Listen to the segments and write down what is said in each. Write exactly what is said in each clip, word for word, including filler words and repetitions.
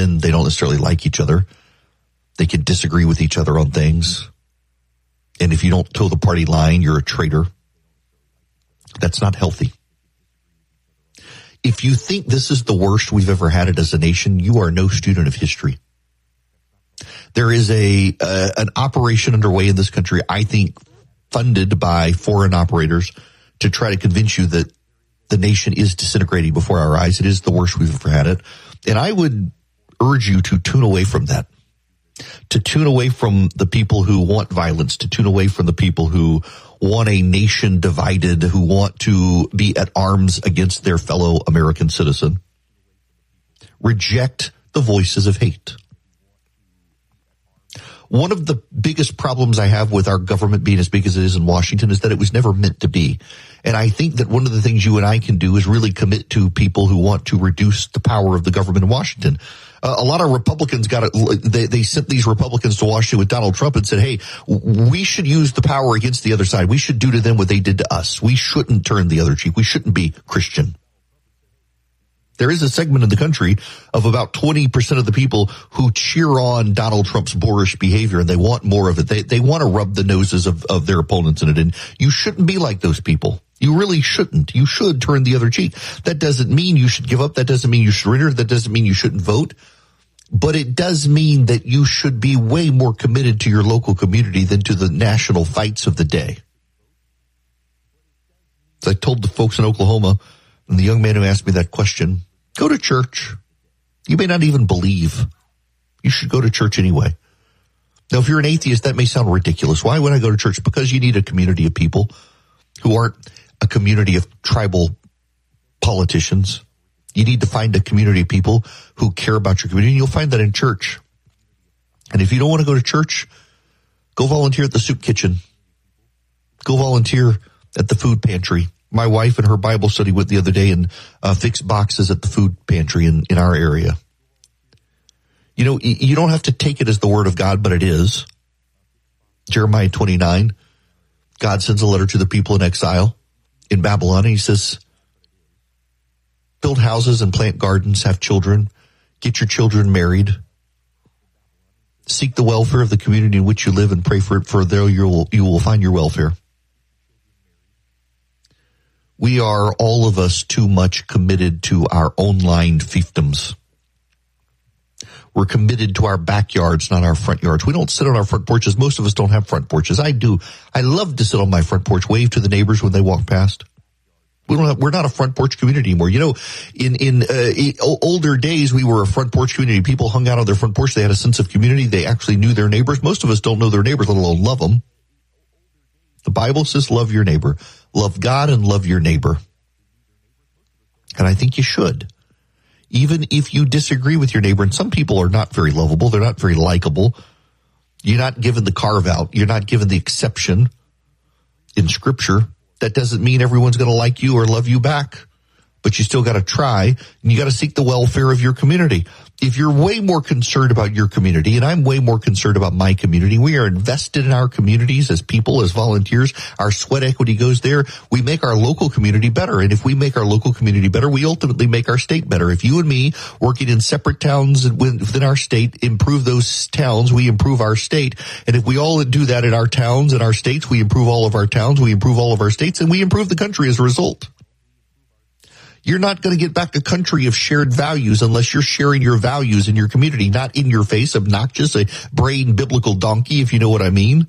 and they don't necessarily like each other. They can disagree with each other on things. And if you don't toe the party line, you're a traitor. That's not healthy. If you think this is the worst we've ever had it as a nation, you are no student of history. There is a uh, an operation underway in this country, I think, funded by foreign operators to try to convince you that the nation is disintegrating before our eyes. It is the worst we've ever had it. And I would urge you to tune away from that, to tune away from the people who want violence, to tune away from the people who want a nation divided, who want to be at arms against their fellow American citizen. Reject the voices of hate. One of the biggest problems I have with our government being as big as it is in Washington is that it was never meant to be. And I think that one of the things you and I can do is really commit to people who want to reduce the power of the government in Washington. Uh, a lot of Republicans got it. They, they sent these Republicans to Washington with Donald Trump and said, hey, we should use the power against the other side. We should do to them what they did to us. We shouldn't turn the other cheek. We shouldn't be Christian. There is a segment in the country of about twenty percent of the people who cheer on Donald Trump's boorish behavior, and they want more of it. They, they want to rub the noses of, of their opponents in it. And you shouldn't be like those people. You really shouldn't. You should turn the other cheek. That doesn't mean you should give up. That doesn't mean you should surrender. That doesn't mean you shouldn't vote. But it does mean that you should be way more committed to your local community than to the national fights of the day. As I told the folks in Oklahoma, and the young man who asked me that question, go to church. You may not even believe. You should go to church anyway. Now, if you're an atheist, that may sound ridiculous. Why would I go to church? Because you need a community of people who aren't a community of tribal politicians. You need to find a community of people who care about your community, and you'll find that in church. And if you don't want to go to church, go volunteer at the soup kitchen. Go volunteer at the food pantry. My wife and her Bible study went the other day and uh, fixed boxes at the food pantry in, in our area. You know, you don't have to take it as the word of God, but it is. Jeremiah twenty-nine, God sends a letter to the people in exile in Babylon, and he says, build houses and plant gardens, have children, get your children married, seek the welfare of the community in which you live and pray for it, for there you will, you will find your welfare. We are, all of us, too much committed to our own-lined fiefdoms. We're committed to our backyards, not our front yards. We don't sit on our front porches. Most of us don't have front porches. I do. I love to sit on my front porch, wave to the neighbors when they walk past. We don't have, we're not a front porch community anymore. You know, in, in, uh, older days, we were a front porch community. People hung out on their front porch. They had a sense of community. They actually knew their neighbors. Most of us don't know their neighbors, let alone love them. The Bible says love your neighbor. Love God and love your neighbor. And I think you should. Even if you disagree with your neighbor, and some people are not very lovable, they're not very likable. You're not given the carve out. You're not given the exception in Scripture. That doesn't mean everyone's going to like you or love you back. But you still got to try, and you got to seek the welfare of your community. If you're way more concerned about your community, and I'm way more concerned about my community, we are invested in our communities as people, as volunteers. Our sweat equity goes there. We make our local community better. And if we make our local community better, we ultimately make our state better. If you and me, working in separate towns within our state, improve those towns, we improve our state. And if we all do that in our towns and our states, we improve all of our towns, we improve all of our states, and we improve the country as a result. You're not going to get back a country of shared values unless you're sharing your values in your community, not in your face, obnoxious, a brain biblical donkey, if you know what I mean.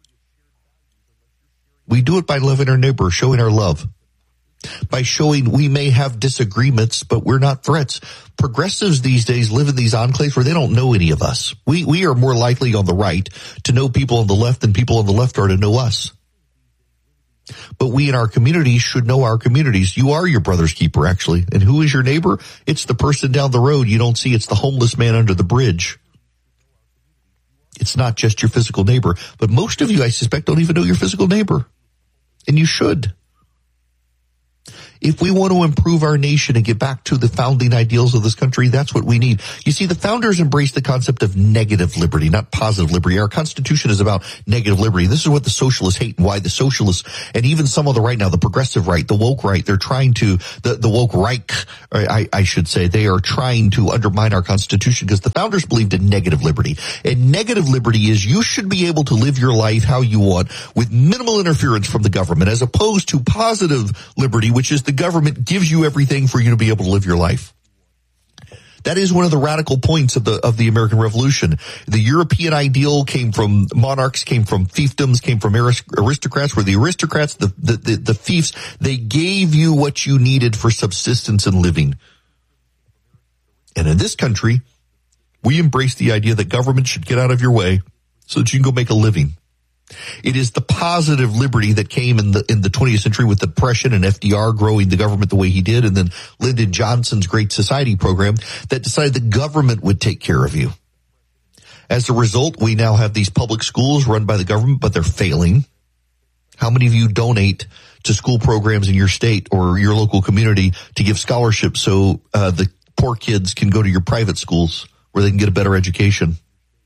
We do it by loving our neighbor, showing our love, by showing we may have disagreements, but we're not threats. Progressives these days live in these enclaves where they don't know any of us. We, we are more likely on the right to know people on the left than people on the left are to know us. But we in our communities should know our communities. You are your brother's keeper, actually. And who is your neighbor? It's the person down the road you don't see. It's the homeless man under the bridge. It's not just your physical neighbor. But most of you, I suspect, don't even know your physical neighbor. And you should. If we want to improve our nation and get back to the founding ideals of this country, that's what we need. You see, the founders embraced the concept of negative liberty, not positive liberty. Our Constitution is about negative liberty. This is what the socialists hate and why the socialists, and even some of the right now, the progressive right, the woke right, they're trying to, the, the woke Reich, I, I should say, they are trying to undermine our Constitution because the founders believed in negative liberty. And negative liberty is you should be able to live your life how you want with minimal interference from the government, as opposed to positive liberty, which is the government gives you everything for you to be able to live your life. That is one of the radical points of the of the American Revolution. The European ideal came from monarchs, came from fiefdoms, came from aristocrats, where the aristocrats, the, the, the, the fiefs, they gave you what you needed for subsistence and living. And in this country, we embrace the idea that government should get out of your way so that you can go make a living. It is the positive liberty that came in the in the twentieth century with the Depression and F D R growing the government the way he did, and then Lyndon Johnson's Great Society program that decided the government would take care of you. As a result, we now have these public schools run by the government, but they're failing. How many of you donate to school programs in your state or your local community to give scholarships so uh, the poor kids can go to your private schools where they can get a better education?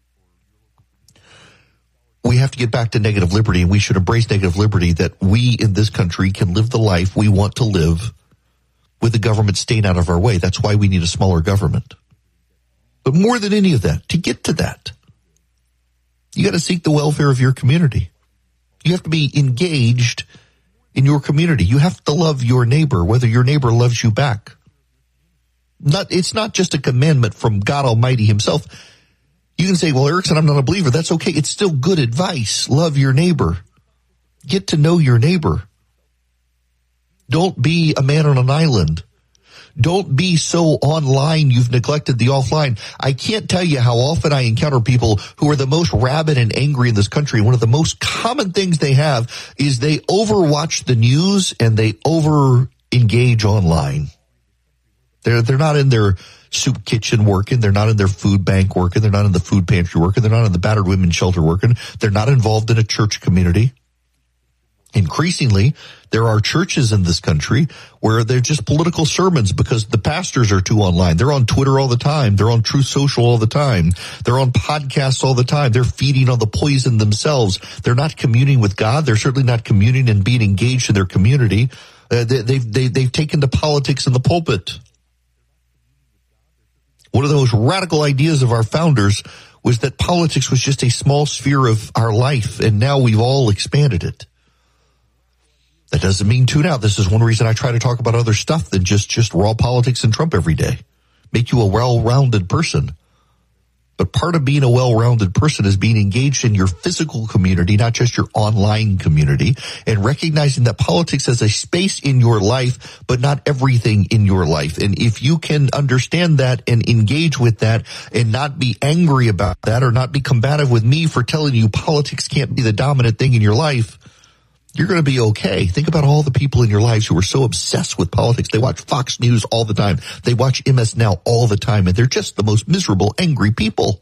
We have to get back to negative liberty, and we should embrace negative liberty, that we in this country can live the life we want to live with the government staying out of our way. That's why we need a smaller government. But more than any of that, to get to that, you got to seek the welfare of your community. You have to be engaged in your community. You have to love your neighbor, whether your neighbor loves you back. Not, it's not just a commandment from God Almighty himself. You can say, well, Erickson, I'm not a believer. That's okay. It's still good advice. Love your neighbor. Get to know your neighbor. Don't be a man on an island. Don't be so online you've neglected the offline. I can't tell you how often I encounter people who are the most rabid and angry in this country. One of the most common things they have is they overwatch the news and they over engage online. They're, they're not in their soup kitchen working. They're not in their food bank working. They're not in the food pantry working. They're not in the battered women's shelter working. They're not involved in a church community. Increasingly, there are churches in this country where they're just political sermons because the pastors are too online. They're on Twitter all the time. They're on Truth Social all the time. They're on podcasts all the time. They're feeding on the poison themselves. They're not communing with God. They're certainly not communing and being engaged in their community. Uh, they, they've, they, they've taken to politics in the pulpit. One of the most radical ideas of our founders was that politics was just a small sphere of our life, and now we've all expanded it. That doesn't mean tune out. This is one reason I try to talk about other stuff than just, just raw politics and Trump every day. Make you a well-rounded person. But part of being a well-rounded person is being engaged in your physical community, not just your online community, and recognizing that politics has a space in your life, but not everything in your life. And if you can understand that and engage with that and not be angry about that or not be combative with me for telling you politics can't be the dominant thing in your life, you're going to be okay. Think about all the people in your lives who are so obsessed with politics. They watch Fox News all the time. They watch M S Now all the time, and they're just the most miserable, angry people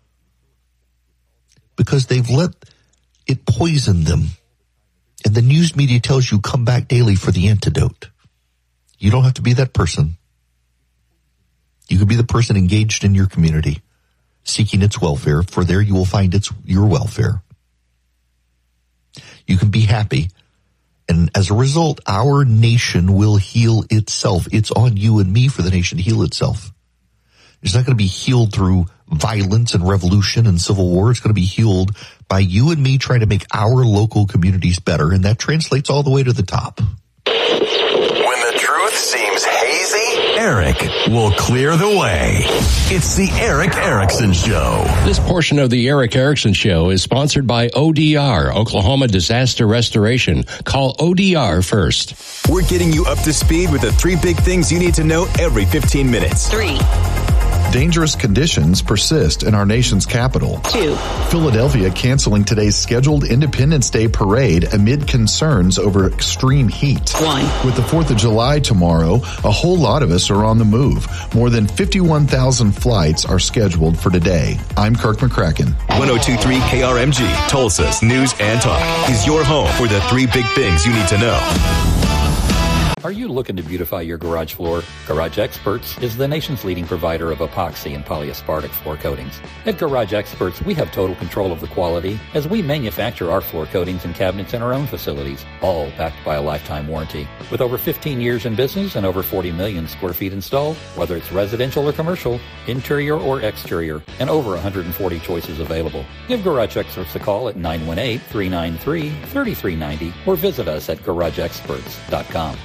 because they've let it poison them. And the news media tells you come back daily for the antidote. You don't have to be that person. You can be the person engaged in your community, seeking its welfare, for there you will find its your welfare. You can be happy, and as a result, our nation will heal itself. It's on you and me for the nation to heal itself. It's not going to be healed through violence and revolution and civil war. It's going to be healed by you and me trying to make our local communities better, and that translates all the way to the top. When the truth seems hazy, Eric will clear the way. It's the Eric Erickson Show. This portion of the Eric Erickson Show is sponsored by O D R, Oklahoma Disaster Restoration. Call O D R first. We're getting you up to speed with the three big things you need to know every fifteen minutes. Three. Dangerous conditions persist in our nation's capital. Two. Philadelphia canceling today's scheduled Independence Day parade amid concerns over extreme heat. One. With the fourth of July tomorrow, a whole lot of us are on the move. More than fifty-one thousand flights are scheduled for today. I'm Kirk McCracken. one oh two point three K R M G, Tulsa's News and Talk, is your home for the three big things you need to know. Are you you looking to beautify your garage floor? Garage Experts is the nation's leading provider of epoxy and polyaspartic floor coatings. At Garage Experts, we have total control of the quality as we manufacture our floor coatings and cabinets in our own facilities, all backed by a lifetime warranty. With over fifteen years in business and over forty million square feet installed, whether it's residential or commercial, interior or exterior, and over one hundred forty choices available. Give Garage Experts a call at nine one eight, three nine three, three three nine zero or visit us at garage experts dot com.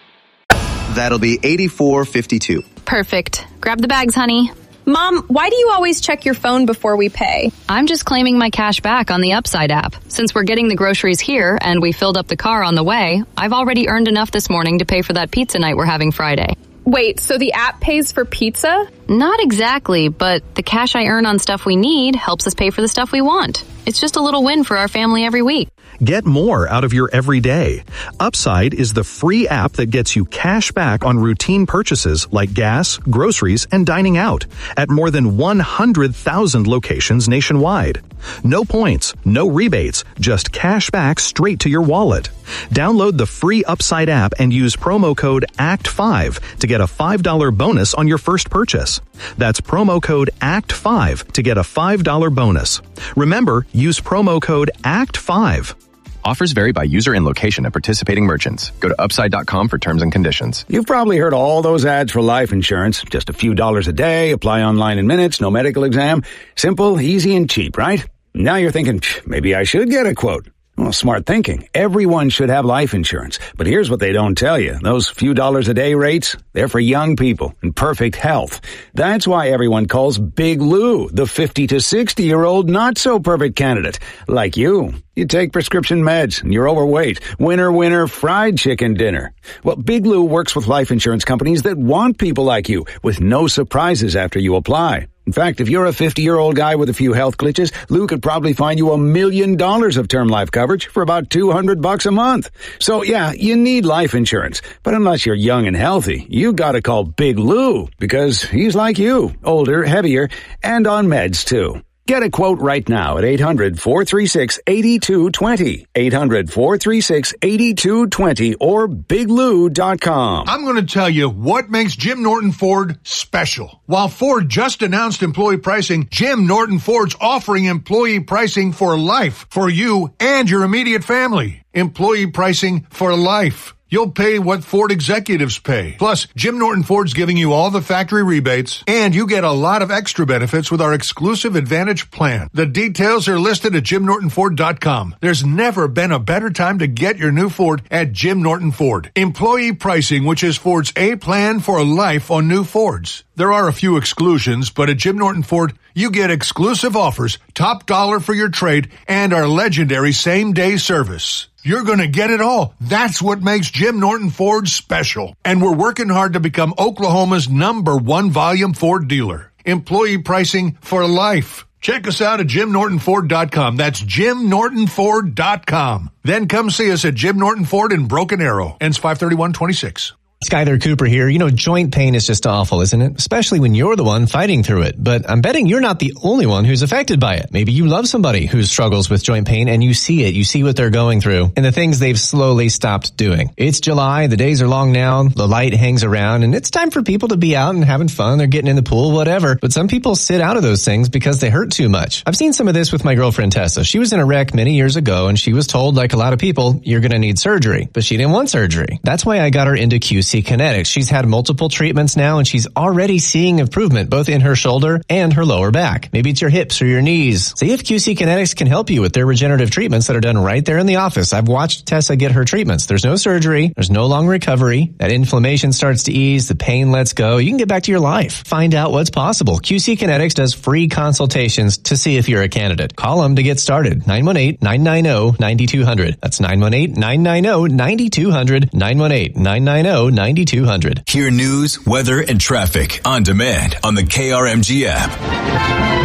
That'll be eighty-four fifty-two. Perfect. Grab the bags, honey. Mom, why do you always check your phone before we pay? I'm just claiming my cash back on the Upside app. Since we're getting the groceries here and we filled up the car on the way, I've already earned enough this morning to pay for that pizza night we're having Friday. Wait, so the app pays for pizza? Not exactly, but the cash I earn on stuff we need helps us pay for the stuff we want. It's just a little win for our family every week. Get more out of your everyday. Upside is the free app that gets you cash back on routine purchases like gas, groceries, and dining out at more than one hundred thousand locations nationwide. No points, no rebates, just cash back straight to your wallet. Download the free Upside app and use promo code A C T five to get a five dollars bonus on your first purchase. That's promo code A C T five to get a five dollars bonus. Remember, use promo code A C T five. Offers vary by user and location at participating merchants. Go to upside dot com for terms and conditions. You've probably heard all those ads for life insurance. Just a few dollars a day, apply online in minutes, no medical exam. Simple, easy, and cheap, right? Now you're thinking, maybe I should get a quote. Well, smart thinking. Everyone should have life insurance. But here's what they don't tell you. Those few dollars a day rates, they're for young people in perfect health. That's why everyone calls Big Lou the fifty to sixty-year-old not-so-perfect candidate. Like you. You take prescription meds and you're overweight. Winner, winner, fried chicken dinner. Well, Big Lou works with life insurance companies that want people like you with no surprises after you apply. In fact, if you're a fifty-year-old guy with a few health glitches, Lou could probably find you a million dollars of term life coverage for about two hundred bucks a month. So yeah, you need life insurance. But unless you're young and healthy, you gotta call Big Lou because he's like you, older, heavier, and on meds too. Get a quote right now at eight hundred, four three six, eight two two zero, eight hundred, four three six, eight two two zero, or big lou dot com. I'm going to tell you what makes Jim Norton Ford special. While Ford just announced employee pricing, Jim Norton Ford's offering employee pricing for life for you and your immediate family. Employee pricing for life. You'll pay what Ford executives pay. Plus, Jim Norton Ford's giving you all the factory rebates, and you get a lot of extra benefits with our exclusive Advantage plan. The details are listed at jim norton ford dot com. There's never been a better time to get your new Ford at Jim Norton Ford. Employee pricing, which is Ford's A plan for life on new Fords. There are a few exclusions, but at Jim Norton Ford, you get exclusive offers, top dollar for your trade, and our legendary same-day service. You're going to get it all. That's what makes Jim Norton Ford special. And we're working hard to become Oklahoma's number one volume Ford dealer. Employee pricing for life. Check us out at jim norton ford dot com. That's jim norton ford dot com. Then come see us at Jim Norton Ford in Broken Arrow. Ends five thirty-one twenty-six. Skyler Cooper here. You know, joint pain is just awful, isn't it? Especially when you're the one fighting through it. But I'm betting you're not the only one who's affected by it. Maybe you love somebody who struggles with joint pain and you see it. You see what they're going through and the things they've slowly stopped doing. It's July. The days are long now. The light hangs around and it's time for people to be out and having fun. They're getting in the pool, whatever. But some people sit out of those things because they hurt too much. I've seen some of this with my girlfriend Tessa. She was in a wreck many years ago and she was told, like a lot of people, you're going to need surgery. But she didn't want surgery. That's why I got her into Q C Kinetics. She's had multiple treatments now and she's already seeing improvement both in her shoulder and her lower back. Maybe it's your hips or your knees. See if Q C Kinetics can help you with their regenerative treatments that are done right there in the office. I've watched Tessa get her treatments. There's no surgery. There's no long recovery. That inflammation starts to ease. The pain lets go. You can get back to your life. Find out what's possible. Q C Kinetics does free consultations to see if you're a candidate. Call them to get started. nine one eight, nine nine zero, nine two zero zero. That's nine one eight, nine nine zero, nine two zero zero. nine one eight, nine nine zero, nine two zero zero. Hear news, weather, and traffic on demand on the K R M G app.